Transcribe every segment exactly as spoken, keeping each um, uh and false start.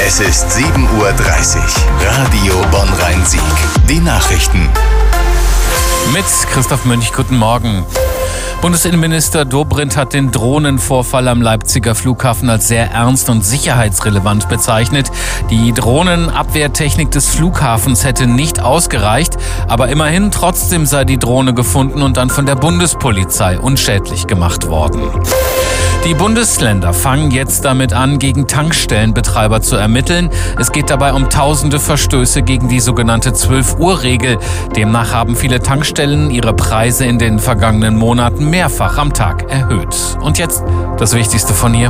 Es ist sieben Uhr dreißig. Radio Bonn-Rhein-Sieg. Die Nachrichten. Mit Christoph Mönch, guten Morgen. Bundesinnenminister Dobrindt hat den Drohnenvorfall am Leipziger Flughafen als sehr ernst und sicherheitsrelevant bezeichnet. Die Drohnenabwehrtechnik des Flughafens hätte nicht ausgereicht, aber immerhin trotzdem sei die Drohne gefunden und dann von der Bundespolizei unschädlich gemacht worden. Die Bundesländer fangen jetzt damit an, gegen Tankstellenbetreiber zu ermitteln. Es geht dabei um tausende Verstöße gegen die sogenannte zwölf-Uhr-Regel. Demnach haben viele Tankstellen ihre Preise in den vergangenen Monaten mehrfach am Tag erhöht. Und jetzt das Wichtigste von hier.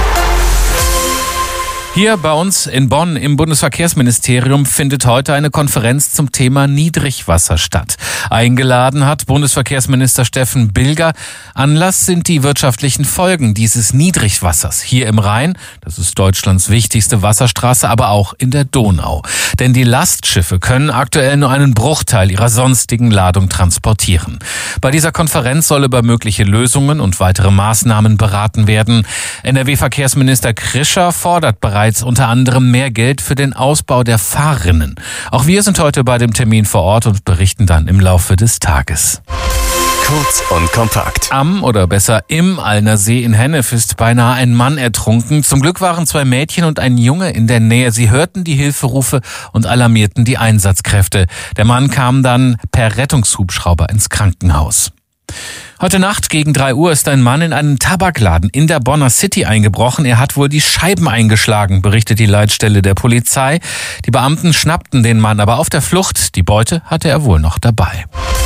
Hier bei uns in Bonn im Bundesverkehrsministerium findet heute eine Konferenz zum Thema Niedrigwasser statt. Eingeladen hat Bundesverkehrsminister Steffen Bilger. Anlass sind die wirtschaftlichen Folgen dieses Niedrigwassers hier im Rhein. Das ist Deutschlands wichtigste Wasserstraße, aber auch in der Donau. Denn die Lastschiffe können aktuell nur einen Bruchteil ihrer sonstigen Ladung transportieren. Bei dieser Konferenz soll über mögliche Lösungen und weitere Maßnahmen beraten werden. N R W-Verkehrsminister Krischer fordert bereits unter anderem mehr Geld für den Ausbau der Fahrrinnen. Auch wir sind heute bei dem Termin vor Ort und berichten dann im Laufe des Tages. Kurz und kompakt. Am oder besser im Allner See in Hennef ist beinahe ein Mann ertrunken. Zum Glück waren zwei Mädchen und ein Junge in der Nähe. Sie hörten die Hilferufe und alarmierten die Einsatzkräfte. Der Mann kam dann per Rettungshubschrauber ins Krankenhaus. Heute Nacht gegen drei Uhr ist ein Mann in einen Tabakladen in der Bonner City eingebrochen. Er hat wohl die Scheiben eingeschlagen, berichtet die Leitstelle der Polizei. Die Beamten schnappten den Mann aber auf der Flucht. Die Beute hatte er wohl noch dabei.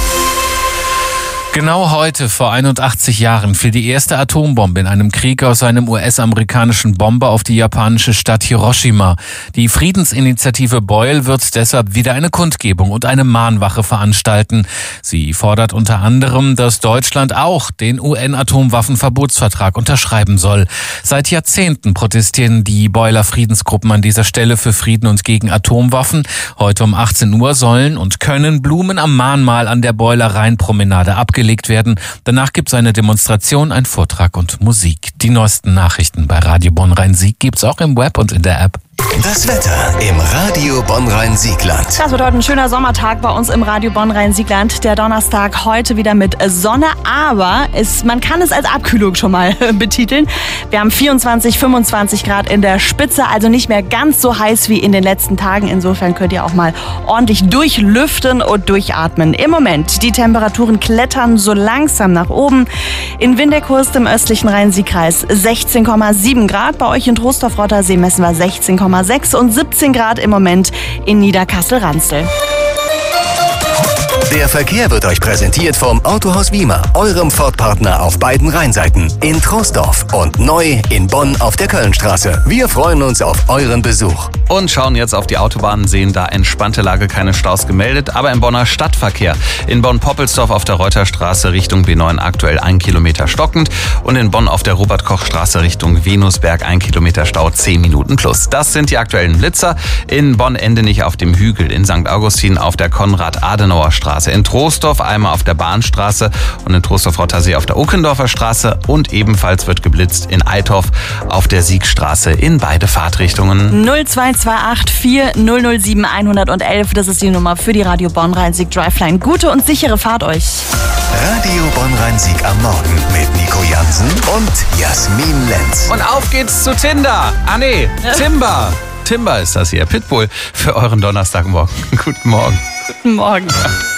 Genau heute, vor einundachtzig Jahren, fiel die erste Atombombe in einem Krieg aus einem U S-amerikanischen Bomber auf die japanische Stadt Hiroshima. Die Friedensinitiative Beul wird deshalb wieder eine Kundgebung und eine Mahnwache veranstalten. Sie fordert unter anderem, dass Deutschland auch den U N-Atomwaffenverbotsvertrag unterschreiben soll. Seit Jahrzehnten protestieren die Beuler Friedensgruppen an dieser Stelle für Frieden und gegen Atomwaffen. Heute um achtzehn Uhr sollen und können Blumen am Mahnmal an der Beuler Rheinpromenade abgelegt werden. Danach gibt es eine Demonstration, ein Vortrag und Musik. Die neuesten Nachrichten bei Radio Bonn-Rhein-Sieg gibt's auch im Web und in der App. Das Wetter im Radio Bonn-Rhein-Siegland. Das wird heute ein schöner Sommertag bei uns im Radio Bonn-Rhein-Siegland. Der Donnerstag heute wieder mit Sonne, aber es, man kann es als Abkühlung schon mal betiteln. Wir haben vierundzwanzig, fünfundzwanzig Grad in der Spitze, also nicht mehr ganz so heiß wie in den letzten Tagen. Insofern könnt ihr auch mal ordentlich durchlüften und durchatmen. Im Moment, die Temperaturen klettern so langsam nach oben. In Windekhurst im östlichen Rhein-Sieg-Kreis sechzehn Komma sieben Grad. Bei euch in Trostorf-Rottersee messen wir sechzehn Komma sechs und siebzehn Grad im Moment in Niederkassel-Ranzel. Der Verkehr wird euch präsentiert vom Autohaus Wiemer, eurem Ford-Partner auf beiden Rheinseiten, in Troisdorf und neu in Bonn auf der Kölnstraße. Wir freuen uns auf euren Besuch. Und schauen jetzt auf die Autobahnen, sehen da entspannte Lage, keine Staus gemeldet, aber im Bonner Stadtverkehr. In Bonn-Poppelsdorf auf der Reuterstraße Richtung B neun aktuell ein Kilometer stockend und in Bonn auf der Robert-Koch-Straße Richtung Venusberg ein Kilometer Stau, zehn Minuten plus. Das sind die aktuellen Blitzer. In Bonn-Endenich auf dem Hügel, in Sankt Augustin auf der Konrad-Adenauer-Straße, in Troisdorf einmal auf der Bahnstraße und in Troisdorf-Rottersee auf der Ockendorfer Straße und ebenfalls wird geblitzt in Eitorf auf der Siegstraße in beide Fahrtrichtungen. null zwei zwei acht vier null null sieben eins eins eins, das ist die Nummer für die Radio Bonn-Rhein-Sieg Driveline. Gute und sichere Fahrt euch. Radio Bonn-Rhein-Sieg am Morgen mit Nico Jansen und Jasmin Lenz. Und auf geht's zu Tinder. Ah nee, Timber. Timber ist das hier. Pitbull für euren Donnerstagmorgen. Guten Morgen. Guten Morgen.